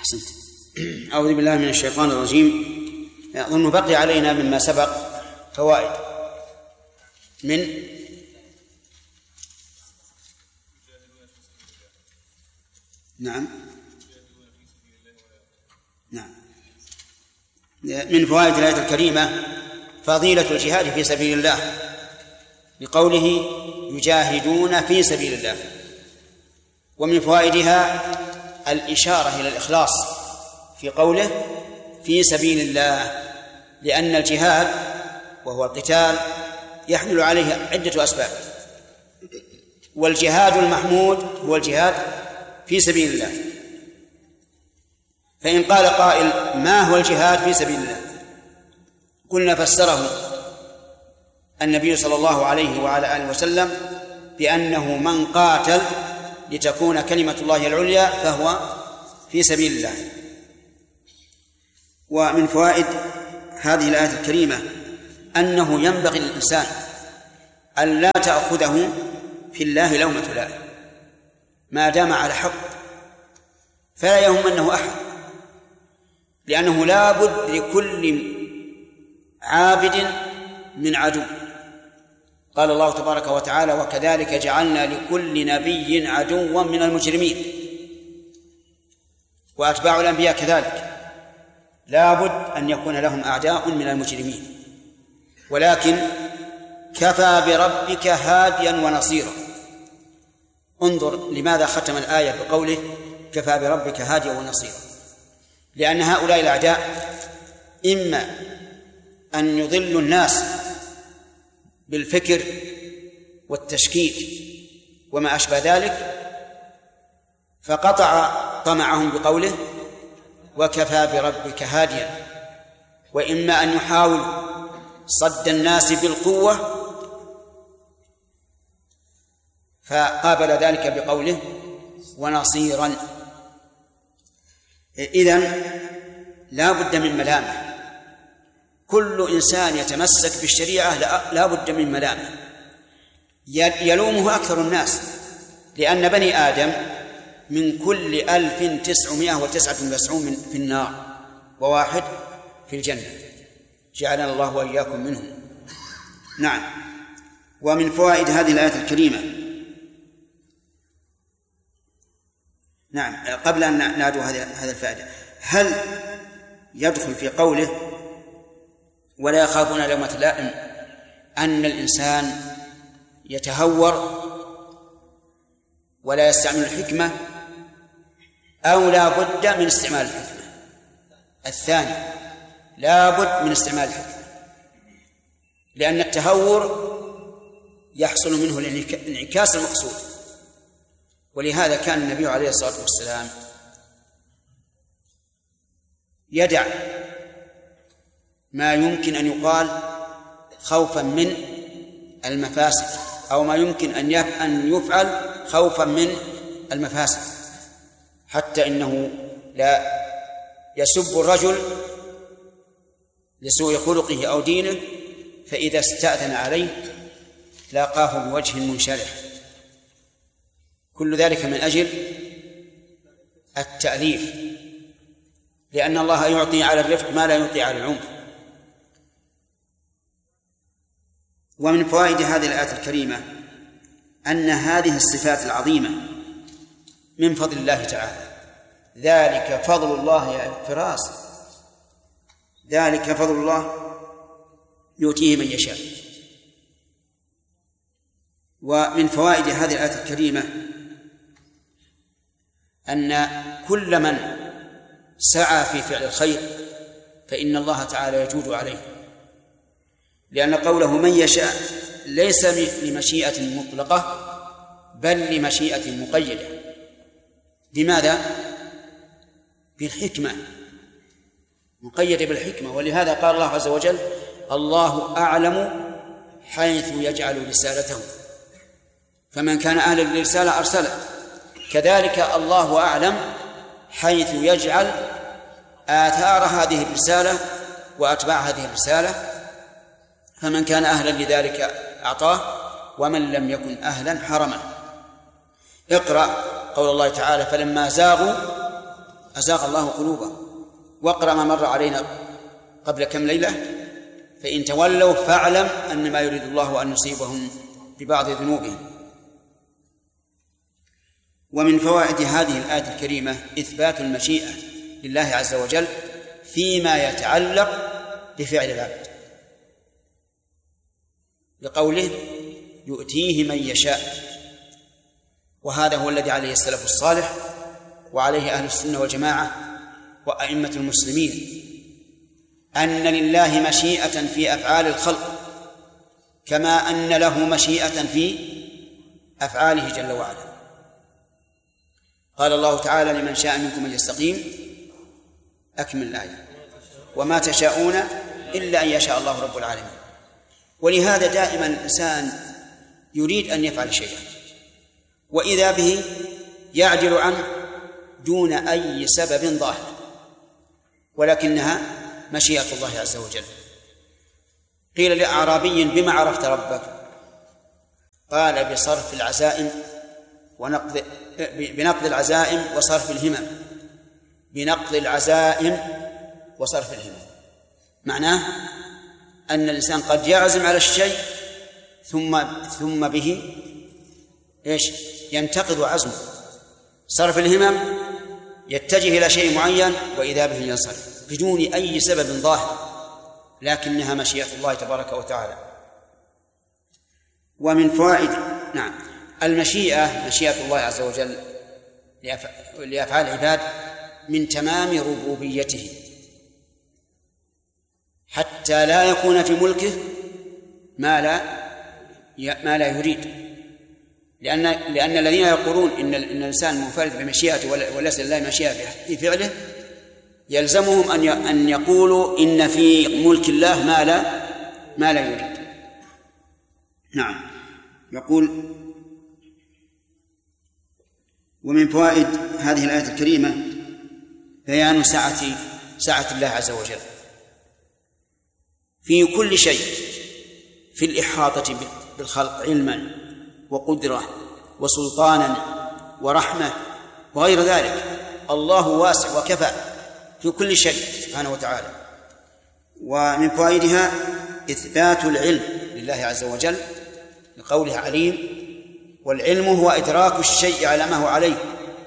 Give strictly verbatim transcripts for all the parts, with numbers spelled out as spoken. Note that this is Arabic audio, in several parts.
أحسنت. أعوذ بالله من الشيطان الرجيم. أظن بقي علينا مما سبق فوائد من نعم نعم من فوائد الآية الكريمة فضيلة الجهاد في سبيل الله بقوله يجاهدون في سبيل الله. ومن فوائدها الإشارة إلى الإخلاص في قوله في سبيل الله، لأن الجهاد وهو القتال يحمل عليه عدة أسباب، والجهاد المحمود هو الجهاد في سبيل الله. فإن قال قائل ما هو الجهاد في سبيل الله؟ قلنا فسره النبي صلى الله عليه وعلى آله وسلم بأنه من قاتل لتكون كلمة الله العليا فهو في سبيل الله. ومن فوائد هذه الآية الكريمة أنه ينبغي للإنسان أن لا تأخذه في الله لومة لائم ما دام على حق، فلا يهمنه أحد، لأنه لا بد لكل عابد من عدو. قال الله تبارك وتعالى وكذلك جعلنا لكل نبي عدوا من المجرمين، وأتباع الأنبياء كذلك لا بد أن يكون لهم أعداء من المجرمين، ولكن كفى بربك هاديا ونصيرا. انظر لماذا ختم الآية بقوله كفى بربك هاديا ونصيرا، لأن هؤلاء الأعداء إما أن يضلوا الناس بالفكر والتشكيك وما أشبه ذلك، فقطع طمعهم بقوله وكفى بربك هاديا، وإما أن يحاول صد الناس بالقوة فقابل ذلك بقوله ونصيرا. إذن لا بد من ملامة، كل إنسان يتمسك بالشريعة لا بد من ملامة يلومه أكثر الناس، لأن بني آدم من كل ألف تسعمائة وتسعة وتسعون في النار وواحد في الجنة، جعلنا الله وإياكم منهم. نعم. ومن فوائد هذه الآية الكريمة نعم قبل أن نعدو هذا الفائدة، هل يدخل في قوله ولا يخافون لومة لائم أن الإنسان يتهور ولا يستعمل الحكمة، أو لا بد من استعمال الحكمة؟ الثاني لا بد من استعمال الحكمة، لأن التهور يحصل منه الانعكاس المقصود. ولهذا كان النبي عليه الصلاة والسلام يدع ما يمكن أن يقال خوفا من المفاسد، أو ما يمكن أن يفعل خوفا من المفاسد، حتى إنه لا يسب الرجل لسوء خلقه أو دينه، فإذا استأذن عليه لاقاه بوجه منشرح. كل ذلك من أجل التأليف، لأن الله يعطي على الرفق ما لا يعطي على العنف. ومن فوائد هذه الآية الكريمة أن هذه الصفات العظيمة من فضل الله تعالى، ذلك فضل الله فراس، ذلك فضل الله يؤتيه من يشاء. ومن فوائد هذه الآية الكريمة أن كل من سعى في فعل الخير فإن الله تعالى يجود عليه، لأن قوله من يشاء ليس لمشيئة مطلقة بل لمشيئة مقيدة. لماذا؟ بالحكمة، مقيدة بالحكمة. ولهذا قال الله عز وجل الله أعلم حيث يجعل رسالته، فمن كان أهلا للرسالة أرسله. كذلك الله أعلم حيث يجعل آثار هذه الرسالة وأتباع هذه الرسالة، فمن كان أهلا لذلك أعطاه ومن لم يكن أهلا حرمه. اقرأ قول الله تعالى فلما زاغوا أزاغ الله قلوبهم. واقرأ ما مر علينا قبل كم ليلة: فإن تولوا فاعلم أن ما يريد الله أن يصيبهم ببعض ذنوبهم. ومن فوائد هذه الآية الكريمة إثبات المشيئة لله عز وجل فيما يتعلق بفعل العبد، لقوله: يؤتيه من يشاء. وهذا هو الذي عليه السلف الصالح وعليه أهل السنة والجماعة وأئمة المسلمين، أن لله مشيئة في أفعال الخلق كما أن له مشيئة في أفعاله جل وعلا. قال الله تعالى: لمن شاء منكم أن يستقيم. أكمل الآية: وما تشاءون إلا أن يشاء الله رب العالمين. ولهذا دائما الإنسان يريد أن يفعل شيئا وإذا به يعجل عنه دون أي سبب ظاهر، ولكنها مشيئة الله عز وجل. قيل لأعرابي: بما عرفت ربك؟ قال: بصرف العزائم ونقض بنقض العزائم وصرف الهمم. بنقض العزائم وصرف الهمم معناه أن الإنسان قد يعزم على الشيء ثم ثم به إيش ينتقض عزمه. صرف الهمم يتجه إلى شيء معين وإذا به ينصرف بدون أي سبب ظاهر، لكنها مشيئة الله تبارك وتعالى. ومن فوائد نعم المشيئة مشيئة الله عز وجل لأفعال العباد من تمام ربوبيته، حتى لا يكون في ملكه ما لا ما لا يريد. لأن لأن الذين يقولون إن إن الإنسان منفرد بمشيئته وليس لله مشيئة في فعله يلزمهم أن أن يقولوا إن في ملك الله ما لا ما لا يريد. نعم. يقول: ومن فوائد هذه الآية الكريمة بيان سعة سعة الله عز وجل في كل شيء، في الإحاطة بالخلق علما وقدرة وسلطانا ورحمة وغير ذلك. الله واسع وكفى في كل شيء سبحانه وتعالى. ومن فوائدها إثبات العلم لله عز وجل لقوله عليم، والعلم هو إدراك الشيء على ما هو عليه.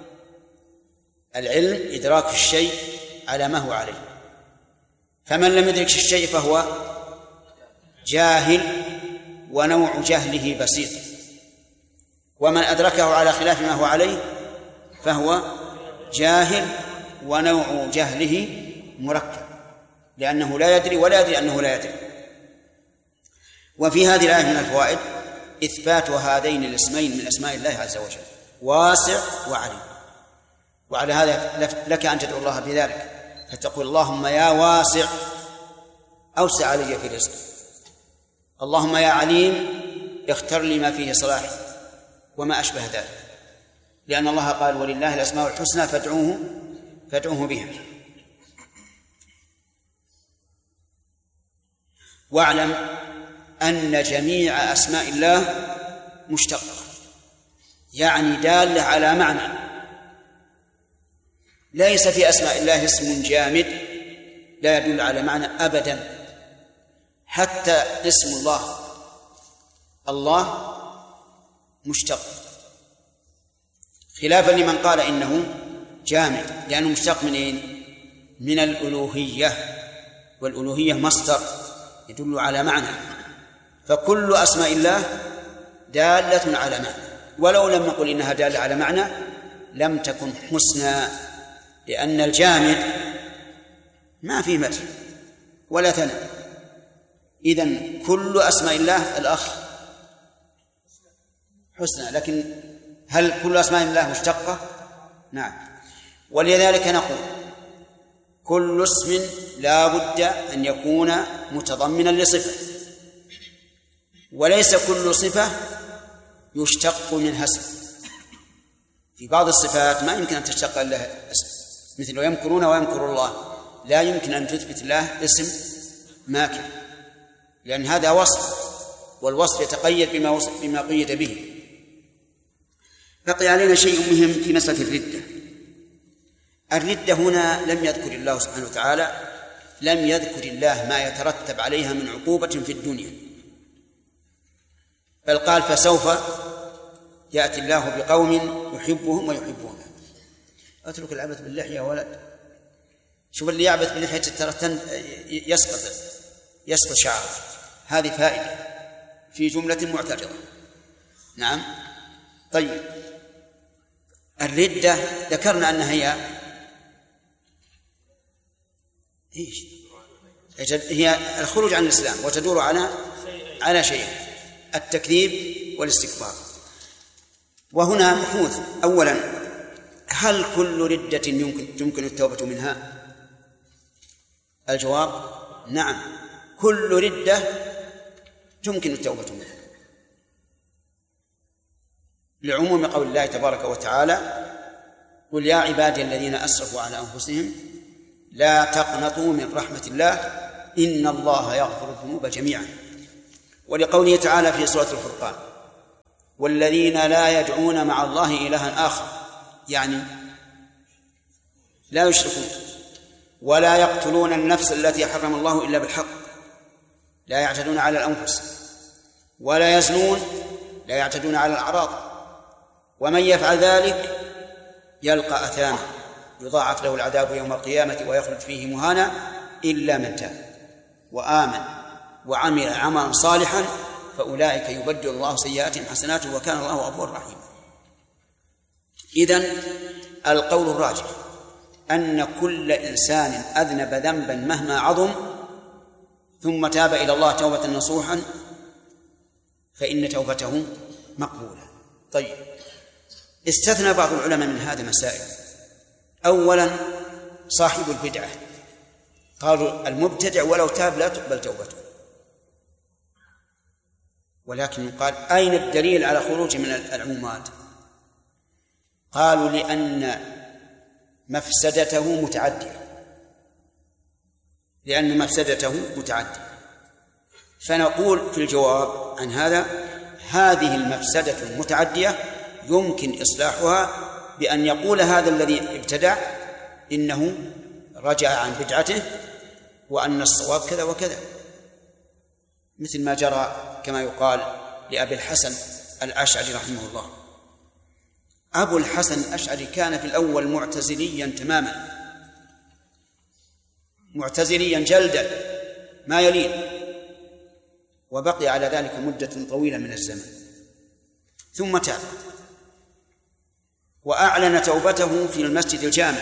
العلم إدراك الشيء على ما هو عليه، فمن لم يدرك الشيء فهو جاهل ونوع جهله بسيط، ومن أدركه على خلاف ما هو عليه فهو جاهل ونوع جهله مركب، لأنه لا يدري ولا يدري أنه لا يدري. وفي هذه الآية من الفوائد إثبات هذين الاسمين من أسماء الله عز وجل، واسع وعليم. وعلى هذا لك أن تدعو الله بذلك، فتقول: اللهم يا واسع أوسع علي في رزقي، اللهم يا عليم اختر لي ما فيه صلاحي، وما أشبه ذلك، لأن الله قال: ولله الأسماء الحسنى فادعوه فادعوه بها. واعلم أن جميع أسماء الله مشتقة، يعني دالة على معنى. ليس في أسماء الله اسم جامد لا يدل على معنى أبدا. حتى اسم الله الله مشتق، خلافا لمن قال إنه جامد، لأنه مشتق من إيه؟ من الألوهية، والألوهية مصدر يدل على معنى. فكل أسماء الله دالة على معنى، ولو لم نقل إنها دالة على معنى لم تكن حسنى، لأن الجامد ما في مدح ولا ثناء. إذن كل أسماء الله الأخ حسنى، لكن هل كل أسماء الله مشتقة؟ نعم. ولذلك نقول كل اسم لا بد أن يكون متضمنا لصفة، وليس كل صفة يشتق منها اسم. في بعض الصفات ما يمكن أن تشتق لها اسم، مثل يمكرون ويمكر الله، لا يمكن أن تثبت له اسم ماكر، لأن هذا وصف، والوصف يتقيد بما وصف بما قيد به. بقي علينا شيء مهم في مسألة الردة. الردة هنا لم يذكر الله سبحانه وتعالى لم يذكر الله ما يترتب عليها من عقوبة في الدنيا، بل قال فسوف يأتي الله بقوم يحبهم ويحبونه. اترك العبث باللحية يا ولد. شوف اللي يعبث باللحية ترى يسقط يسقط شعره، هذه فائدة في جملة معترضة. نعم. طيب، الردة ذكرنا أنها هي إيش؟ هي الخروج عن الإسلام، وتدور على على شيئين: التكذيب والاستكبار. وهنا بحوث. أولا، هل كل ردة يمكن يمكن التوبة منها؟ الجواب نعم، كل ردة يمكن التوبة منها، لعموم قول الله تبارك وتعالى: قل يا عبادي الذين أسرفوا على أنفسهم لا تقنطوا من رحمة الله إن الله يغفر الذنوب جميعا. ولقوله تعالى في سورة الفرقان: والذين لا يدعون مع الله إلها آخر، يعني لا يشركون، ولا يقتلون النفس التي حرم الله إلا بالحق، لا يعتدون على الأنفس، ولا يزنون، لا يعتدون على الأعراض، ومن يفعل ذلك يلقى أثاما يضاعف له العذاب يوم القيامة ويخلد فيه مهانا إلا من تاب وآمن وعمل عملا صالحا فأولئك يبدل الله سيئاتهم حسنات وكان الله غفورا رحيما. إذن القول الراجح أن كل إنسان أذنب ذنبا مهما عظم ثم تاب إلى الله توبة نصوحا فإن توبته مقبولة. طيب، استثنى بعض العلماء من هذا مسائل. أولا، صاحب البدعة، قالوا المبتدع ولو تاب لا تقبل توبته، ولكن قال أين الدليل على خروجه من العمومات؟ قالوا لأن مفسدته متعدية، لأن مفسدته متعدية. فنقول في الجواب عن هذا: هذه المفسدة المتعدية يمكن إصلاحها بأن يقول هذا الذي ابتدع إنه رجع عن بدعته وأن الصواب كذا وكذا، مثل ما جرى كما يقال لأبي الحسن الأشعري رحمه الله. أبو الحسن الأشعري كان في الأول معتزليا تماما، معتزليا جلدا ما يلين، وبقي على ذلك مدة طويلة من الزمن، ثم تاب وأعلن توبته في المسجد الجامع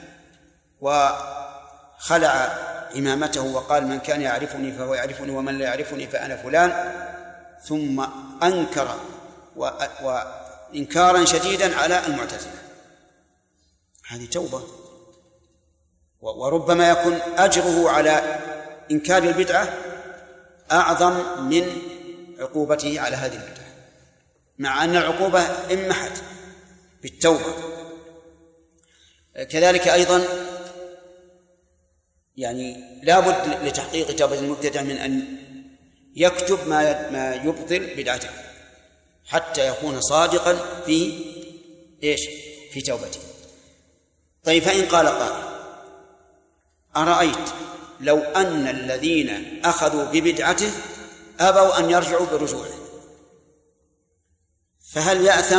وخلع إمامته وقال: من كان يعرفني فهو يعرفني ومن لا يعرفني فأنا فلان. ثم أنكر وإنكارا شديدا على المعتزلة. هذه توبة، وربما يكون أجره على إنكار البدعة أعظم من عقوبته على هذه البدعة، مع أن العقوبة امحت بالتوبة. كذلك أيضا يعني لا بد لتحقيق توبة المبتدع من أن يكتب ما ما يبطل بدعته حتى يكون صادقا في إيش؟ في توبته. طيب، فإن قال قائل: أرأيت لو أن الذين أخذوا ببدعته أبوا أن يرجعوا برجوعه، فهل يأثم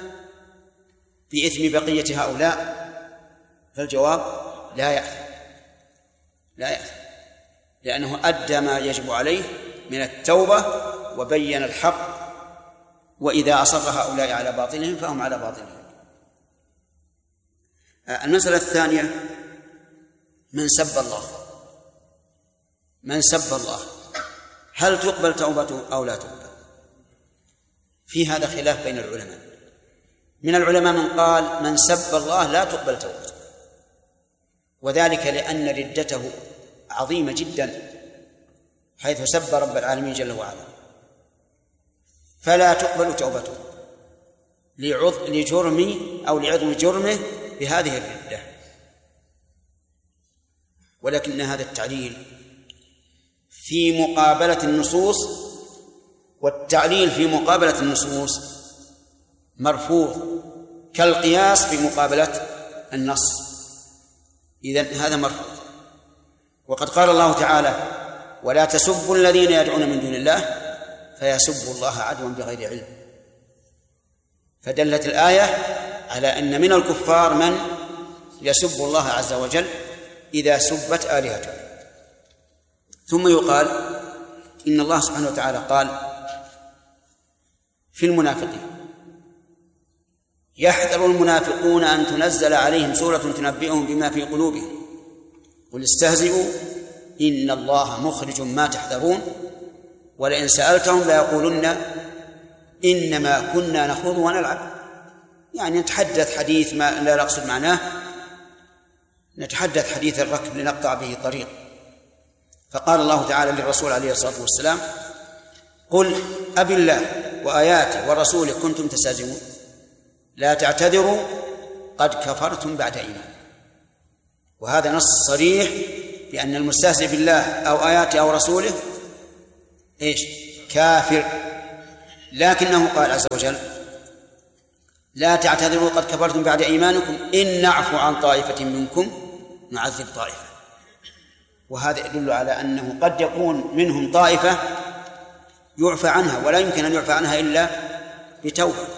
بإثم بقية هؤلاء؟ فالجواب: لا يأثم، لا يأثم، لأنه أدى ما يجب عليه من التوبة وبين الحق، وإذا أصر هؤلاء على باطلهم فهم على باطلهم. المسألة الثانية: من سب الله، من سب الله هل تقبل توبته أو لا تقبل؟ في هذا خلاف بين العلماء. من العلماء من قال: من سب الله لا تقبل توبته، وذلك لأن ردته عظيمة جدا، حيث سب رب العالمين جل وعلا، فلا تقبل توبته لجرم أو لعظم جرمه بهذه الردة. ولكن هذا التعليل في مقابلة النصوص، والتعليل في مقابلة النصوص مرفوض كالقياس في مقابلة النص. إذن هذا مرفوض. وقد قال الله تعالى: ولا تسبوا الذين يدعون من دون الله فيسبوا الله عدوا بغير علم. فدلت الآية على أن من الكفار من يسب الله عز وجل إذا سبت آلهته. ثم يقال إن الله سبحانه وتعالى قال في المنافقين: يحذر المنافقون أن تنزل عليهم سورة تنبئهم بما في قلوبهم قل استهزئوا إن الله مخرج ما تحذرون ولئن سألتهم ليقولن إنما كنا نخوض ونلعب. يعني نتحدث حديث ما لا نقصد معناه، نتحدث حديث الركب لنقطع به طريق. فقال الله تعالى للرسول عليه الصلاة والسلام: قل أبي الله وآياته ورسوله كنتم تستهزئون لا تعتذروا قد كفرتم بعد إيمان. وهذا نص صريح بأن المستهزئ بالله أو آياته أو رسوله إيش؟ كافر. لكنه قال عز وجل: لا تعتذروا قد كفرتم بعد إيمانكم إن نعفو عن طائفة منكم نعذب طائفة. وهذا يدل على أنه قد يكون منهم طائفة يعفى عنها، ولا يمكن أن يعفى عنها إلا بتوبة.